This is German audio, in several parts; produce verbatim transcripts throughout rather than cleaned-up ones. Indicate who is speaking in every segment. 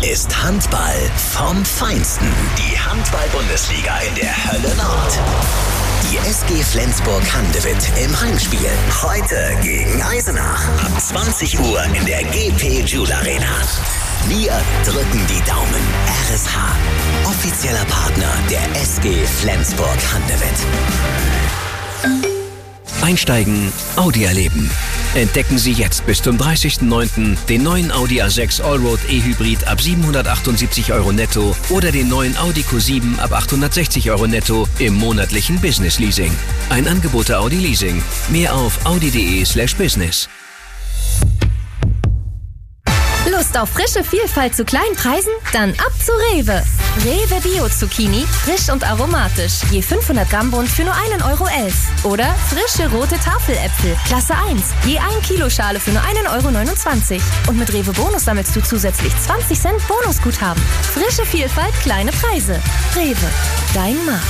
Speaker 1: ist Handball vom Feinsten. Die Handball-Bundesliga in der Hölle Nord. Die S G Flensburg-Handewitt im Heimspiel. Heute gegen Eisenach. Ab zwanzig Uhr in der G P Joule Arena. Wir drücken die Daumen. R S H, offizieller Partner der S G Flensburg-Handewitt. Einsteigen, Audi erleben. Entdecken Sie jetzt bis zum dreißigsten neunten den neuen Audi A sechs Allroad E-Hybrid ab siebenhundertachtundsiebzig Euro netto oder den neuen Audi Q sieben ab achthundertsechzig Euro netto im monatlichen Business Leasing. Ein Angebot der Audi Leasing. Mehr auf audi.de slash business.
Speaker 2: Lust auf frische Vielfalt zu kleinen Preisen? Dann ab zu Rewe. Rewe Bio Zucchini, frisch und aromatisch. Je fünfhundert Gramm Bund für nur einen Euro elf. Oder frische rote Tafeläpfel, Klasse eins. Je ein Kilo Schale für nur einen Euro neunundzwanzig. Und mit Rewe Bonus sammelst du zusätzlich zwanzig Cent Bonusguthaben. Frische Vielfalt, kleine Preise. Rewe, dein Markt.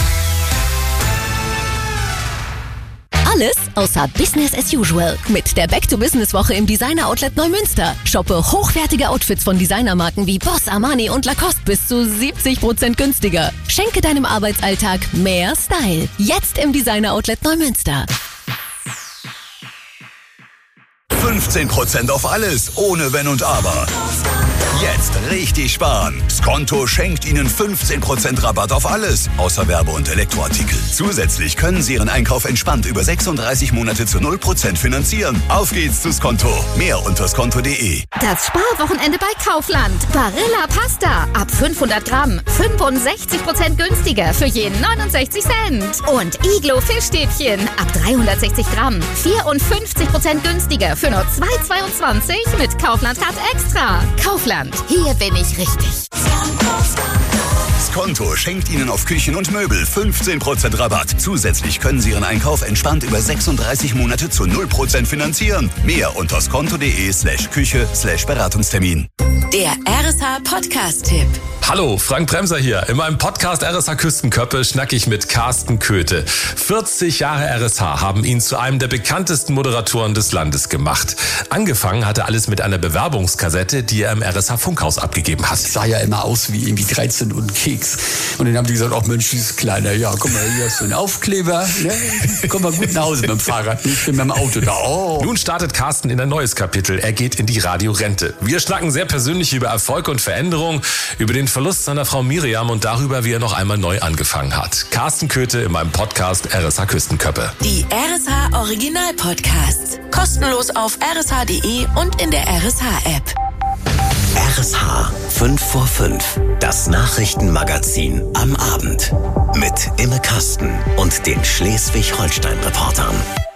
Speaker 3: Alles außer Business as usual. Mit der Back-to-Business-Woche im Designer-Outlet Neumünster. Shoppe hochwertige Outfits von Designermarken wie Boss, Armani und Lacoste bis zu siebzig Prozent günstiger. Schenke deinem Arbeitsalltag mehr Style. Jetzt im Designer-Outlet Neumünster.
Speaker 4: fünfzehn Prozent auf alles, ohne Wenn und Aber. Jetzt richtig sparen. Skonto schenkt Ihnen fünfzehn Prozent Rabatt auf alles, außer Werbe- und Elektroartikel. Zusätzlich können Sie Ihren Einkauf entspannt über sechsunddreißig Monate zu null Prozent finanzieren. Auf geht's zu Skonto. Mehr unter skonto punkt de.
Speaker 5: Das Sparwochenende bei Kaufland. Barilla Pasta. Ab fünfhundert Gramm. fünfundsechzig Prozent günstiger für jeden neunundsechzig Cent. Und Iglo Fischstäbchen. Ab dreihundertsechzig Gramm. vierundfünfzig Prozent günstiger für nur zwei Euro zweiundzwanzig mit Kaufland Card Extra. Kaufland. Hier bin ich richtig.
Speaker 4: Skonto schenkt Ihnen auf Küchen und Möbel fünfzehn Prozent Rabatt. Zusätzlich können Sie Ihren Einkauf entspannt über sechsunddreißig Monate zu null Prozent finanzieren. Mehr unter skonto.de slash Küche slash Beratungstermin.
Speaker 3: Der R S H Podcast-Tipp.
Speaker 6: Hallo, Frank Bremser hier. In meinem Podcast R S H Küstenköppe schnack ich mit Carsten Köthe. vierzig Jahre R S H haben ihn zu einem der bekanntesten Moderatoren des Landes gemacht. Angefangen hatte alles mit einer Bewerbungskassette, die er im R S H Funkhaus abgegeben hat.
Speaker 7: Sah ja immer aus wie irgendwie dreizehn und ein Keks. Und dann haben die gesagt, ach Mensch, dieses Kleine, ja, guck mal, hier hast du einen Aufkleber. Ne? Komm mal gut nach Hause mit dem Fahrrad. Ich bin mit dem Auto da. Oh.
Speaker 6: Nun startet Carsten in ein neues Kapitel. Er geht in die Radiorente. Wir schnacken sehr persönlich über Erfolg und Veränderung, über den Verlust seiner Frau Miriam und darüber, wie er noch einmal neu angefangen hat. Carsten Köthe in meinem Podcast R S H Küstenköppe.
Speaker 3: Die R S H Original Podcasts. Kostenlos auf r s h punkt de und in der R S H App.
Speaker 1: R S H fünf vor fünf. Das Nachrichtenmagazin am Abend. Mit Imme Kasten und den Schleswig-Holstein-Reportern.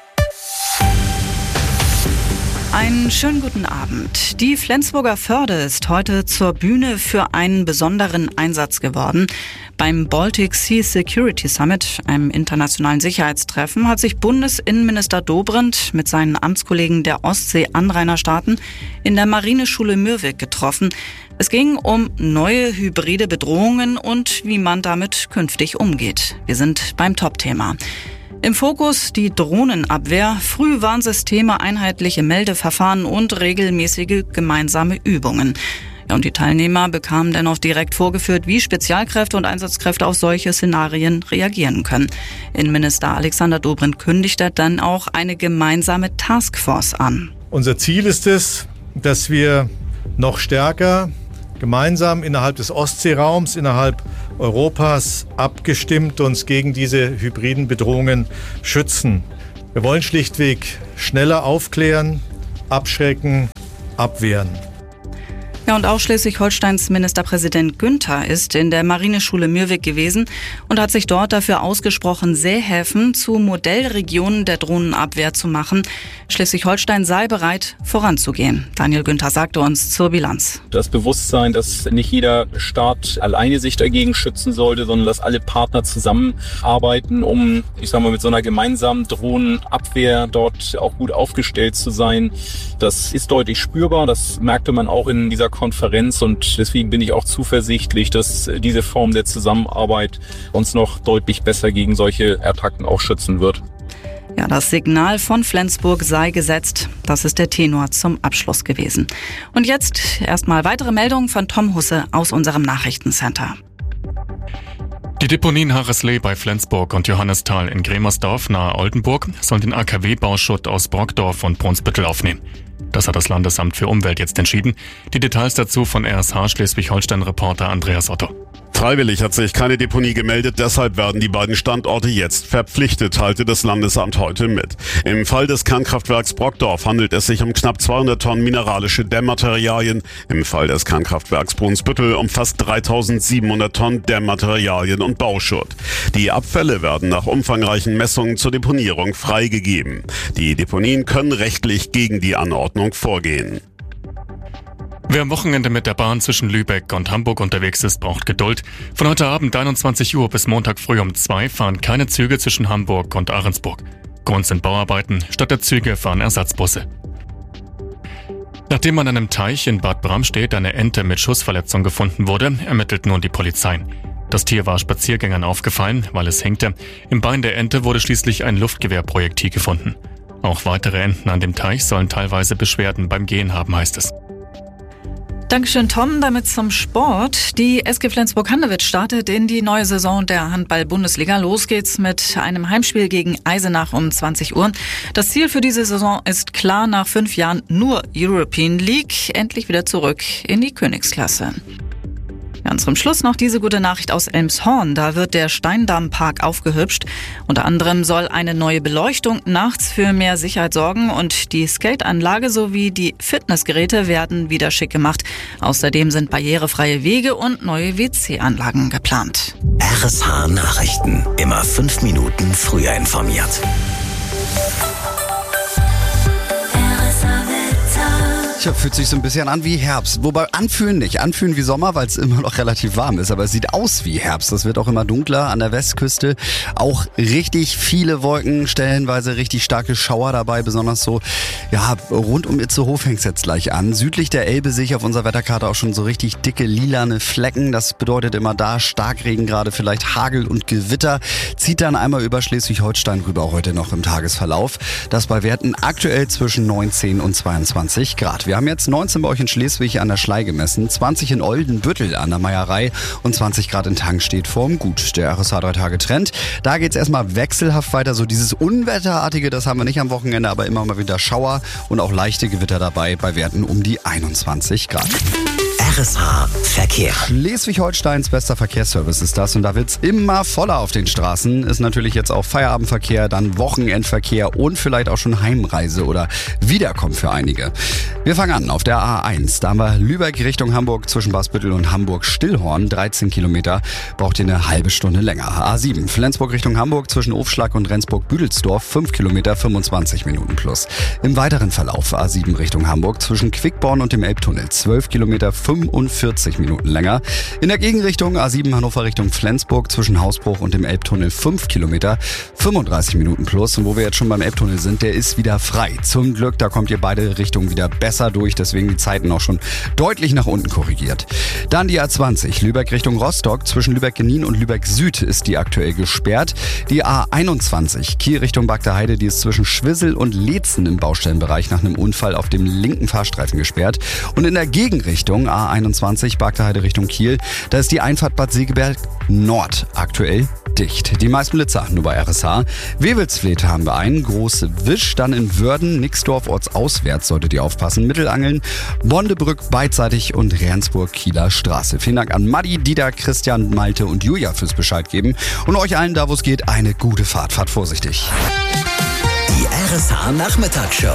Speaker 8: Einen schönen guten Abend. Die Flensburger Förde ist heute zur Bühne für einen besonderen Einsatz geworden. Beim Baltic Sea Security Summit, einem internationalen Sicherheitstreffen, hat sich Bundesinnenminister Dobrindt mit seinen Amtskollegen der Ostsee-Anrainerstaaten in der Marineschule Mürwik getroffen. Es ging um neue hybride Bedrohungen und wie man damit künftig umgeht. Wir sind beim Top-Thema. Im Fokus die Drohnenabwehr, Frühwarnsysteme, einheitliche Meldeverfahren und regelmäßige gemeinsame Übungen. Ja, und die Teilnehmer bekamen dann auch direkt vorgeführt, wie Spezialkräfte und Einsatzkräfte auf solche Szenarien reagieren können. Innenminister Alexander Dobrindt kündigte dann auch eine gemeinsame Taskforce an.
Speaker 9: Unser Ziel ist es, dass wir noch stärker gemeinsam innerhalb des Ostseeraums, innerhalb Europas abgestimmt uns gegen diese hybriden Bedrohungen schützen. Wir wollen schlichtweg schneller aufklären, abschrecken, abwehren.
Speaker 8: Ja, und auch Schleswig-Holsteins Ministerpräsident Günther ist in der Marineschule Mürwik gewesen und hat sich dort dafür ausgesprochen, Seehäfen zu Modellregionen der Drohnenabwehr zu machen. Schleswig-Holstein sei bereit, voranzugehen. Daniel Günther sagte uns zur Bilanz.
Speaker 10: Das Bewusstsein, dass nicht jeder Staat alleine sich dagegen schützen sollte, sondern dass alle Partner zusammenarbeiten, um, ich sag mal, mit so einer gemeinsamen Drohnenabwehr dort auch gut aufgestellt zu sein. Das ist deutlich spürbar. Das merkte man auch in dieser Konferenz und deswegen bin ich auch zuversichtlich, dass diese Form der Zusammenarbeit uns noch deutlich besser gegen solche Attacken auch schützen wird.
Speaker 8: Ja, Ja, das Signal von Flensburg sei gesetzt. Das ist der Tenor zum Abschluss gewesen. Und jetzt erstmal weitere Meldungen von Tom Husse aus unserem Nachrichtencenter.
Speaker 11: Die Deponien Harreslee bei Flensburg und Johannisthal in Gremersdorf nahe Oldenburg sollen den A K W-Bauschutt aus Brockdorf und Brunsbüttel aufnehmen. Das hat das Landesamt für Umwelt jetzt entschieden. Die Details dazu von R S H Schleswig-Holstein-Reporter Andreas Otto.
Speaker 12: Freiwillig hat sich keine Deponie gemeldet, deshalb werden die beiden Standorte jetzt verpflichtet, teilte das Landesamt heute mit. Im Fall des Kernkraftwerks Brockdorf handelt es sich um knapp zweihundert Tonnen mineralische Dämmmaterialien. Im Fall des Kernkraftwerks Brunsbüttel um fast dreitausendsiebenhundert Tonnen Dämmmaterialien und Bauschutt. Die Abfälle werden nach umfangreichen Messungen zur Deponierung freigegeben. Die Deponien können rechtlich gegen die Anordnung vorgehen.
Speaker 11: Wer am Wochenende mit der Bahn zwischen Lübeck und Hamburg unterwegs ist, braucht Geduld. Von heute Abend einundzwanzig Uhr bis Montag früh um zwei fahren keine Züge zwischen Hamburg und Ahrensburg. Grund sind Bauarbeiten, statt der Züge fahren Ersatzbusse. Nachdem an einem Teich in Bad Bramstedt eine Ente mit Schussverletzung gefunden wurde, ermittelt nun die Polizei. Das Tier war Spaziergängern aufgefallen, weil es hinkte. Im Bein der Ente wurde schließlich ein Luftgewehrprojektil gefunden. Auch weitere Enten an dem Teich sollen teilweise Beschwerden beim Gehen haben, heißt es.
Speaker 8: Dankeschön, Tom. Damit zum Sport. Die S G Flensburg-Handewitt startet in die neue Saison der Handball-Bundesliga. Los geht's mit einem Heimspiel gegen Eisenach um zwanzig Uhr. Das Ziel für diese Saison ist klar, nach fünf Jahren nur European League, endlich wieder zurück in die Königsklasse. Ganz zum Schluss noch diese gute Nachricht aus Elmshorn. Da wird der Steindammpark aufgehübscht. Unter anderem soll eine neue Beleuchtung nachts für mehr Sicherheit sorgen und die Skateanlage sowie die Fitnessgeräte werden wieder schick gemacht. Außerdem sind barrierefreie Wege und neue W C-Anlagen geplant.
Speaker 1: R S H Nachrichten. Immer fünf Minuten früher informiert.
Speaker 13: Tja, fühlt sich so ein bisschen an wie Herbst. Wobei anfühlen nicht. Anfühlen wie Sommer, weil es immer noch relativ warm ist. Aber es sieht aus wie Herbst. Das wird auch immer dunkler an der Westküste. Auch richtig viele Wolken, stellenweise richtig starke Schauer dabei. Besonders so, ja, rund um Itzehoe fängt es jetzt gleich an. Südlich der Elbe sehe ich auf unserer Wetterkarte auch schon so richtig dicke lilane Flecken. Das bedeutet immer da Starkregen, gerade vielleicht Hagel und Gewitter. Zieht dann einmal über Schleswig-Holstein rüber heute noch im Tagesverlauf. Das bei Werten aktuell zwischen neunzehn und zweiundzwanzig Grad. Wir haben jetzt neunzehn bei euch in Schleswig an der Schlei gemessen, zwanzig in Oldenbüttel an der Meierei und zwanzig Grad in Tangstedt vorm Gut. Der R S H drei Tage Trend. Da geht's erstmal wechselhaft weiter. So dieses Unwetterartige, das haben wir nicht am Wochenende, aber immer mal wieder Schauer und auch leichte Gewitter dabei bei Werten um die einundzwanzig Grad.
Speaker 1: R S H Verkehr.
Speaker 13: Schleswig-Holsteins bester Verkehrsservice ist das und da wird's immer voller auf den Straßen. Ist natürlich jetzt auch Feierabendverkehr, dann Wochenendverkehr und vielleicht auch schon Heimreise oder Wiederkommen für einige. Wir fangen an auf der A eins. Da haben wir Lübeck Richtung Hamburg zwischen Basbüttel und Hamburg-Stillhorn. dreizehn Kilometer, braucht ihr eine halbe Stunde länger. A sieben. Flensburg Richtung Hamburg zwischen Ofschlag und Rendsburg-Büdelsdorf. fünf Kilometer, fünfundzwanzig Minuten plus. Im weiteren Verlauf A sieben Richtung Hamburg zwischen Quickborn und dem Elbtunnel. zwölf Kilometer, fünfundvierzig Minuten länger. In der Gegenrichtung A sieben Hannover Richtung Flensburg zwischen Hausbruch und dem Elbtunnel fünf Kilometer, fünfunddreißig Minuten plus. Und wo wir jetzt schon beim Elbtunnel sind, der ist wieder frei. Zum Glück, da kommt ihr beide Richtungen wieder besser durch, deswegen die Zeiten auch schon deutlich nach unten korrigiert. Dann die A zwanzig, Lübeck Richtung Rostock, zwischen Lübeck-Genin und Lübeck Süd ist die aktuell gesperrt. Die A einundzwanzig, Kiel Richtung Bagdaheide, die ist zwischen Schwissel und Leetzen im Baustellenbereich nach einem Unfall auf dem linken Fahrstreifen gesperrt. Und in der Gegenrichtung A einundzwanzig, Bagdaheide Richtung Kiel, da ist die Einfahrt Bad Segeberg Nord aktuell dicht. Die meisten Blitzer nur bei R S H. Wewelsfleth haben wir einen, Große Wisch, dann in Wörden, Nixdorf ortsauswärts solltet ihr aufpassen, Mittelangeln, Bondebrück beidseitig und Rendsburg Kieler Straße. Vielen Dank an Maddi, Dieter, Christian, Malte und Julia fürs Bescheid geben und euch allen da, wo es geht, eine gute Fahrt. Fahrt vorsichtig.
Speaker 1: Die R S H Nachmittagsshow.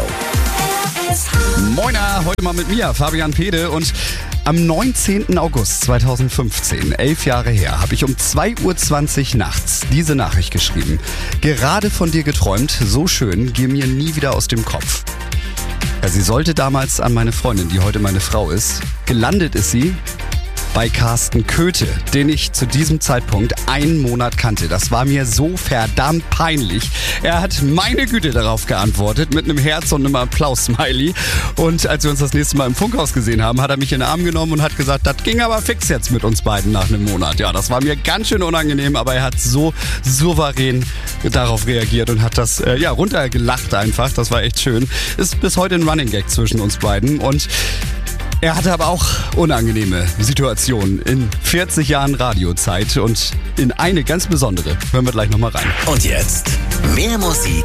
Speaker 13: Moiner, heute mal mit mir, Fabian Pede und am neunzehnten August zweitausendfünfzehn, elf Jahre her, habe ich um zwei Uhr zwanzig nachts diese Nachricht geschrieben. Gerade von dir geträumt, so schön, geh mir nie wieder aus dem Kopf. Ja, sie sollte damals an meine Freundin, die heute meine Frau ist. Gelandet ist sie bei Carsten Köthe, den ich zu diesem Zeitpunkt einen Monat kannte. Das war mir so verdammt peinlich. Er hat meine Güte darauf geantwortet mit einem Herz und einem Applaus-Smiley. Und als wir uns das nächste Mal im Funkhaus gesehen haben, hat er mich in den Arm genommen und hat gesagt, das ging aber fix jetzt mit uns beiden nach einem Monat. Ja, das war mir ganz schön unangenehm, aber er hat so souverän darauf reagiert und hat das äh, ja runtergelacht einfach. Das war echt schön. Ist bis heute ein Running Gag zwischen uns beiden und er hatte aber auch unangenehme Situationen in vierzig Jahren Radiozeit und in eine ganz besondere. Hören wir gleich nochmal rein.
Speaker 1: Und jetzt mehr Musik